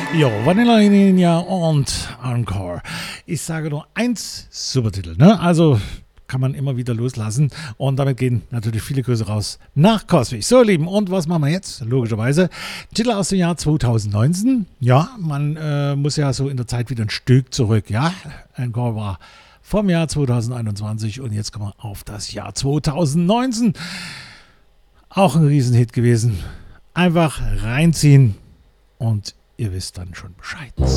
Jo, Vanilla Ninja und Encore. Ich sage nur eins, super Titel, ne? Also kann man immer wieder loslassen und damit gehen natürlich viele Grüße raus nach Coswig. So, ihr Lieben, und was machen wir jetzt? Logischerweise Titel aus dem Jahr 2019. Ja, man muss ja so in der Zeit wieder ein Stück zurück, ja? Encore war vom Jahr 2021 und jetzt kommen wir auf das Jahr 2019. Auch ein Riesenhit gewesen. Einfach reinziehen und ihr wisst dann schon Bescheid.